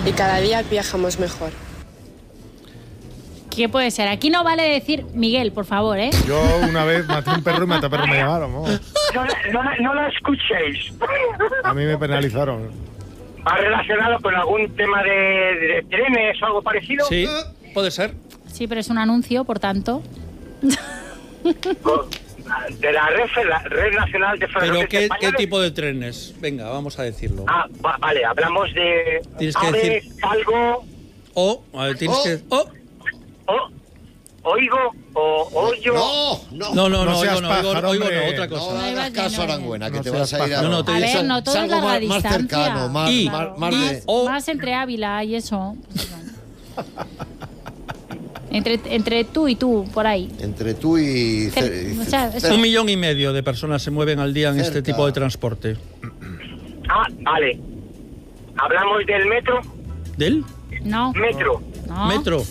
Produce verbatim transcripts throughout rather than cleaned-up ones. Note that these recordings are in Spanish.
y cada día viajamos mejor. ¿Qué puede ser? Aquí no vale decir Miguel, por favor, ¿eh? Yo una vez maté un perro y maté a perro me llamaron. ¿no? No, no, no la escuchéis. A mí me penalizaron. ¿Va relacionado con algún tema de, de trenes o algo parecido? Sí, puede ser. Sí, pero es un anuncio, por tanto. De la red, la red nacional de Pero ferrocarriles ¿qué, españoles. ¿qué tipo de trenes? Venga, vamos a decirlo. Ah, va- vale, hablamos de Tienes que ave, decir- algo, O, a ver, tienes Oh. que... Oh. o, oigo, o oyo. No, no. No, no, no, No seas oigo no, oigo, pájaro, oigo no, hombre. otra cosa. No hagas caso, Aranguena, que No te seas vas a ir a... pájaro. No, no, te A digo- ver, no todo es algo larga más, más distancia. cercano, más, Y- más, más y- de... o- Más entre Ávila y eso. entre, entre tú y tú, por ahí. Entre tú y... Cer- cer- o sea, cer- eso- Un millón y medio de personas se mueven al día en este Cerca. tipo de transporte. Ah, vale. Hablamos del metro. ¿Del? No. Metro. No. Metro.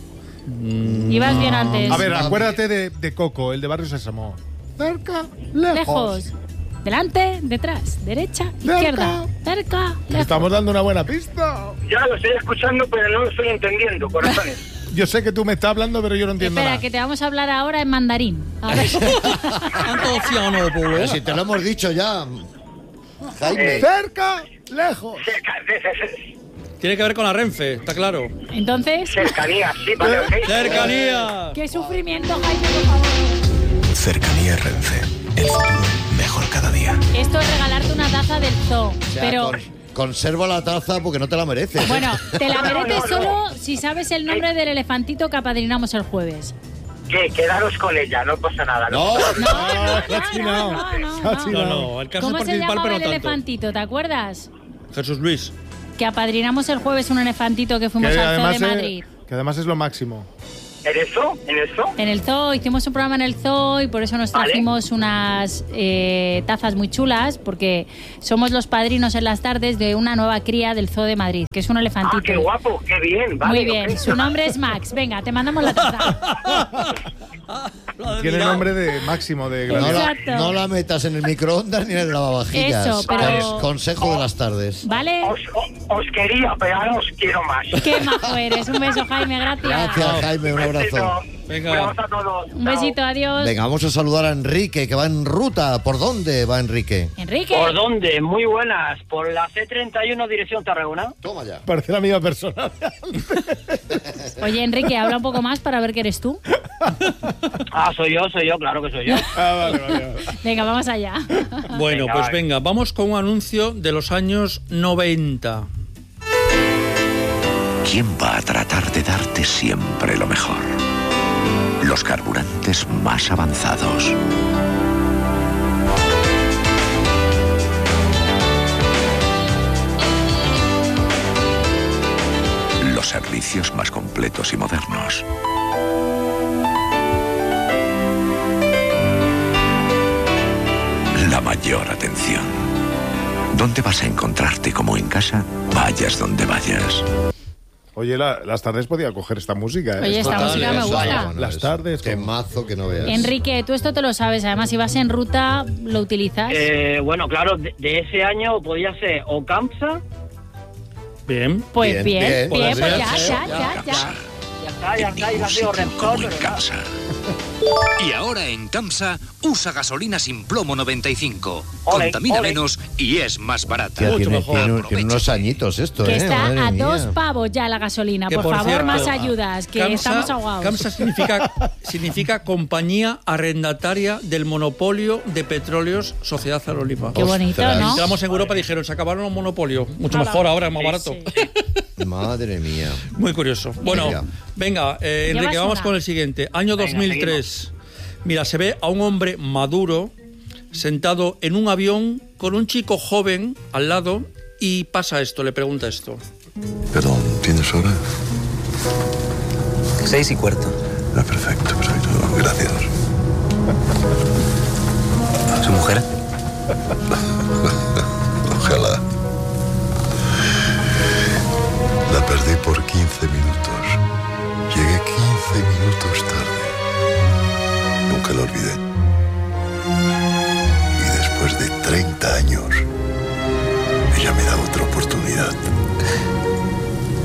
Ibas bien antes. A ver, acuérdate de, de Coco, el de Barrio Sésamo. Cerca, lejos. Lejos. Delante, detrás, derecha, Cerca. izquierda. Cerca, Te lejos. estamos dando una buena pista. Ya lo estoy escuchando, pero no lo estoy entendiendo, corazones. Yo sé que tú me estás hablando, pero yo no entiendo Espera, nada. que te vamos a hablar ahora en mandarín. A ver. Pero si te lo hemos dicho ya, Jaime. Cerca, lejos. Cerca, de- de- de- Tiene que ver con la Renfe, está claro. Entonces, cercanía, sí, vale, ok. ¡Cercanía! qué sufrimiento, Jaime, por favor. Cercanía Renfe. El futuro mejor cada día. Esto es regalarte una taza del zoo. O sea, pero, con- conserva la taza porque no te la mereces. ¿eh? bueno, te la No, no, mereces no, no. solo si sabes el nombre del elefantito que apadrinamos el jueves. Que quedaros con ella, no pasa nada. No, No, no, no, Ah, no, chinao. no, no, Se ha no. chinao. No, no, el caso ¿Cómo es se participar, llamaba pero el no tanto. elefantito? ¿Te acuerdas? Jesús Luis. Que apadrinamos el jueves un elefantito que Que fuimos al zoo además, de es, Madrid. que además es lo máximo. ¿En eso? ¿En eso? En el zoo, hicimos un programa en el zoo y por eso nos Vale. trajimos unas eh, tazas muy chulas, porque somos los padrinos en las tardes de una nueva cría del zoo de Madrid, que es un Ah, elefantito. qué guapo, qué bien. Vale, Muy bien, ok. su nombre es Max. Venga, te mandamos la taza. Tiene nombre de máximo de no, la, Exacto. no la metas en el microondas ni en el lavavajillas. Eso, pero- Cons- Consejo de las tardes. ¿Vale? Os, o- os quería, pero ahora os quiero más. Qué majo eres. Un beso, Jaime, gracias. Gracias, Jaime, un abrazo. Venga. Un abrazo a todos. Un besito, adiós. Venga, vamos a saludar a Enrique, que va en ruta. ¿Por dónde va Enrique? Enrique. ¿Por dónde? Muy buenas. Por la C treinta y uno, dirección Tarragona. Toma ya. Parece la misma persona. Oye, Enrique, habla un poco más para ver que eres tú. Ah, soy yo, soy yo, claro que soy yo. Ah, vale, vale, vale. Venga, vamos allá. Bueno, Venga, pues vale. venga, vamos con un anuncio de los años noventa. ¿Quién va a tratar de darte siempre lo mejor? Los carburantes más avanzados. Los servicios más completos y modernos. La mayor atención. ¿Dónde vas a encontrarte como en casa? Vayas donde vayas. Oye, la- las tardes podía coger esta música. ¿eh? Oye, esta Total, música me eso, gusta. bueno, Las es tardes, como- Temazo que no veas. Enrique, tú esto te lo sabes. Además, si vas en ruta, lo utilizas. Eh, bueno, claro, de, de ese año podía ser o Campsa, Bien. Pues bien, bien, bien, pues pues ya, ya, ya, ya, ya, ya. ya está, ya En está, y ningún ha sido sitio Repsol, como en pero nada. casa. Y ahora en Camsa, usa gasolina sin plomo noventa y cinco. Ole, Contamina ole. menos y es más barata. Tía, Mucho tiene, mejor. tiene- tiene Aprovecha. unos añitos esto, Que ¿eh? está Madre a mía. dos pavos ya la gasolina. Que, Por, por favor, cierto, más ayudas, que Camsa- estamos ahogados. Camsa significa, significa compañía arrendataria del monopolio de petróleos Sociedad Zarolipa. Qué bonito, Ostras. ¿no? Entramos en Europa y dijeron, se acabaron los monopolios. Mucho Hala. mejor ahora, es más Sí, barato. sí. Madre mía. Muy curioso. Bueno, Venga. venga, eh, Llevas Enrique, vamos una. con el siguiente. Año Venga, dos mil tres. Mira, se ve a un hombre maduro sentado en un avión con un chico joven al lado y pasa esto, le pregunta esto. Perdón, ¿tienes hora? Seis y cuarto. Ah, perfecto, perfecto. Gracias. ¿Su mujer? Ojalá. La perdí por quince minutos. Llegué quince minutos tarde. Nunca lo olvidé. Y después de treinta años, ella me da otra oportunidad.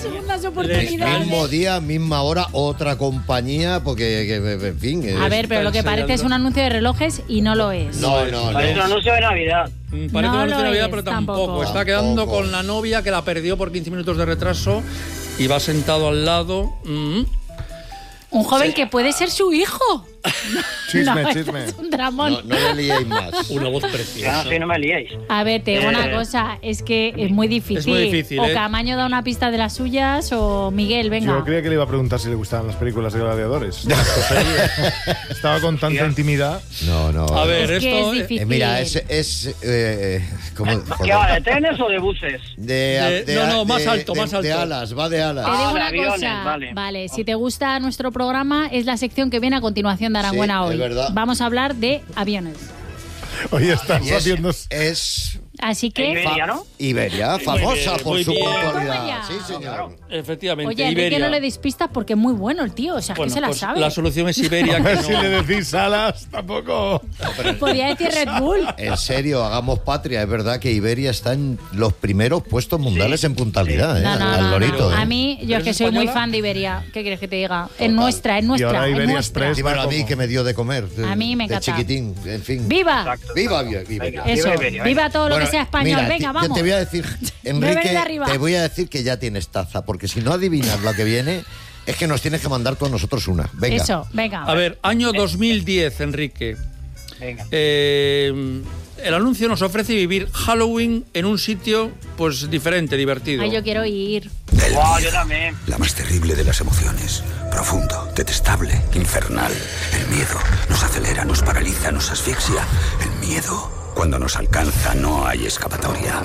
segundas oportunidades. Mismo día, misma hora, otra compañía, porque, que, en fin... A ver, pero lo que parece es un anuncio de relojes y no lo es. No, no, no. Parece un anuncio de Navidad. Parece No un anuncio lo de Navidad, es, pero tampoco. tampoco. Está quedando Tampoco. con la novia que la perdió por quince minutos de retraso y va sentado al lado. Mm. Un joven que puede ser su hijo. Chisme, no, chisme. Es un dramón. No, no le liéis más. Una voz preciosa. Ah, sí, no me liéis. A ver, te digo una Eh. cosa, es que es muy difícil. Es muy difícil, O ¿eh? Camaño da una pista de las suyas o Miguel, venga. Yo creía que le iba a preguntar si le gustaban las películas de gladiadores. Estaba con tanta intimidad. No, no. A ver, Es que esto. es difícil. Eh, mira, es... es eh, ¿cómo? ¿Qué Joder. va, de trenes o de buses? De, De- no, no, más de- alto, de- más De alto. alas, va de alas. Te digo Ah, de una aviones, cosa, vale. si te gusta nuestro programa, es la sección que viene a continuación de Aranguena Sí, hoy. es verdad. Vamos a hablar de aviones. Hoy están Y es, haciendo... es Así que, Iberia, ¿no? Iberia, famosa bien, por muy su bien. Toma puntualidad. ya. Sí, señor. Efectivamente, oye, Enrique, Iberia. no le deis pistas porque es muy bueno el tío, o sea, es Bueno, que se la pues sabe. la solución es Iberia. A que ver no- si le decís alas, tampoco. Podría decir Red Bull. En serio, hagamos patria. Es verdad que Iberia está en los primeros puestos mundiales en puntualidad, ¿eh? No, no, al no, lorito. no. ¿eh? A mí, yo ¿Pero es que es soy muy española? fan de Iberia. ¿Qué quieres que te diga? Es Total. nuestra, es nuestra, ahora es Iberia nuestra. Express. Dímelo a mí como- que me dio de comer. de- A mí me de encanta. chiquitín, en fin. ¡Viva! Exacto. Viva Iberia. Venga. Eso, Viva Iberia, viva venga. todo lo Bueno, que sea español. mira, Venga, ti- yo vamos. te voy a decir, Bebe de Enrique, arriba. te voy a decir que ya tienes taza, porque si no adivinas lo que viene, es que nos tienes que mandar con nosotros una. Venga. Eso, venga. A ver, año dos mil diez, Enrique. Venga. Eh, el anuncio nos ofrece vivir Halloween en un sitio pues diferente, divertido. Ay, yo quiero ir. El Wow, miedo, yo también. la más terrible de las emociones. Profundo, detestable, infernal. El miedo nos acelera, nos paraliza, nos asfixia. El miedo, cuando nos alcanza, no hay escapatoria.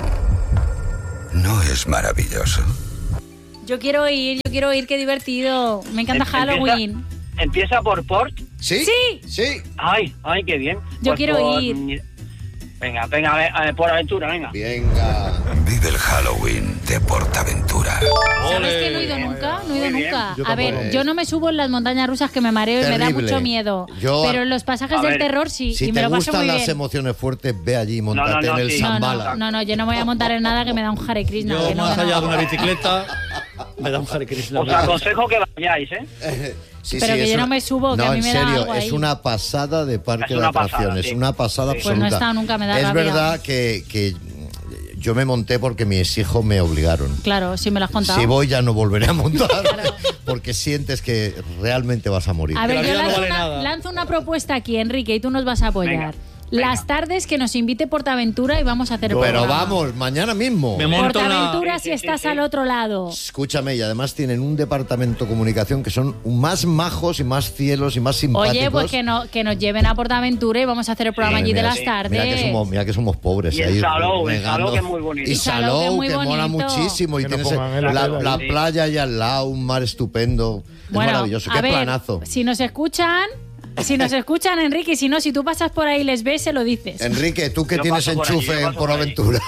¿No es maravilloso? Yo quiero ir, yo quiero ir, qué divertido. Me encanta Em- Halloween. Empieza, empieza por Port. ¿Sí? Sí. Sí. Ay, ay, qué bien. Yo Pues quiero por- ir. Venga, venga, a ver, a ver, por aventura, venga. Venga. Vive el Halloween de Portaventura. ¿Sabes que no he ido nunca? No he ido Muy bien. nunca. Yo A ver, tampoco. yo no me subo en las montañas rusas que me mareo y me da Terrible. mucho miedo. Yo- Pero en los pasajes A del ver, terror sí, Si y me te lo paso gustan muy las bien. emociones fuertes, ve allí y montate No, no, no, en el sí. No, Zambala. no, no, no, yo no me voy a montar en nada que me da un Hare Krishna. Yo, que no, más no. allá de una bicicleta, me da un Hare Krishna. Os aconsejo que vayáis, ¿eh? Sí, Pero sí, que es yo no una- me subo, que no, a mí en me da serio, algo ahí. es una pasada de parque Es de una pasada, atracciones, sí. una pasada Sí. absoluta. Pues no he estado nunca, me da Es rabia. verdad que, que yo me monté porque mis hijos me obligaron. Claro, sí me lo has contado. Si voy ya no volveré a montar, porque sientes que realmente vas a morir. A ver, la yo vida no lanzo, vale una, nada. lanzo una propuesta aquí, Enrique, y tú nos vas a apoyar. Venga, venga. Las tardes que nos invite Portaventura y vamos a hacer el Pero programa. vamos, mañana mismo. Me monto una... Portaventura Sí, si sí, estás sí, al sí. otro lado. Escúchame, y además tienen un departamento de comunicación que son más majos y más cielos y más simpáticos. Oye, pues que, no, que nos lleven a Portaventura y vamos a hacer el programa allí de mira, las sí. tardes. Mira que somos, mira que somos pobres. Y el ahí Salou, el regando. Salou que es muy bonito. Y Y Salou, que es Salou, muy que mola bonito. muchísimo. Y Que no tienes pongan el la, hotel la ahí. playa allá al lado, un mar estupendo. Es Bueno, maravilloso. a Qué ver, planazo. Si nos escuchan, si nos escuchan, Enrique, y si no, si tú pasas por ahí y les ves, se lo dices. Enrique, tú que Yo tienes paso por allí, enchufe yo en paso Por por Aventura.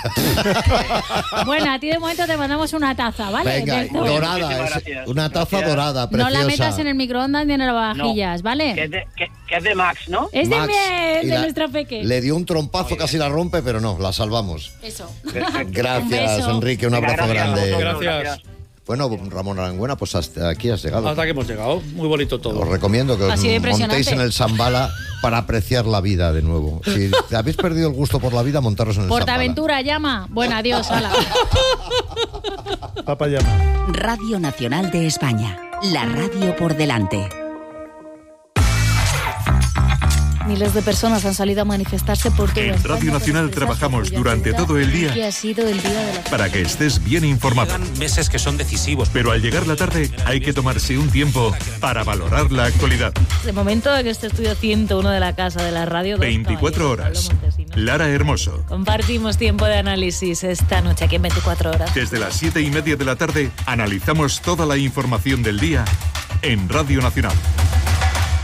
Bueno, a ti de momento te mandamos una taza, ¿vale? Venga, De esto. dorada. Muchísimas es- gracias. una taza Gracias. dorada, No preciosa. la metas en el microondas ni en el lavavajillas, Que ¿vale? es, de, que, que es de Max, ¿no? Es de Max, miel, y de la- nuestro peque. Le dio un trompazo, casi la rompe, pero no, la salvamos. Eso. Perfecto. Un Gracias, beso. Enrique, un Venga, abrazo gracias a grande. vosotros, Gracias. Bueno, Ramón Arangüena, pues hasta aquí has llegado. Hasta que hemos llegado. Muy bonito todo. Os recomiendo que os Ha sido impresionante. montéis en el Zambala para apreciar la vida de nuevo. Si habéis perdido el gusto por la vida, montaros en el Zambala. Portaventura, llama. Bueno, adiós, hala. Papá llama. Radio Nacional de España. La radio por delante. Miles de personas han salido a manifestarse por toda En España Radio para Nacional expresar trabajamos su durante solidaridad todo el día que ha sido el día de la para que estés bien informado. Meses que son decisivos. Pero al llegar la tarde hay que tomarse un tiempo para valorar la actualidad. De momento en este estudio ciento uno de la Casa de la Radio. dos veinticuatro caballeros, horas. Pablo Montesinos. Lara Hermoso. Compartimos tiempo de análisis esta noche aquí en veinticuatro horas. Desde las siete y media de la tarde analizamos toda la información del día en Radio Nacional.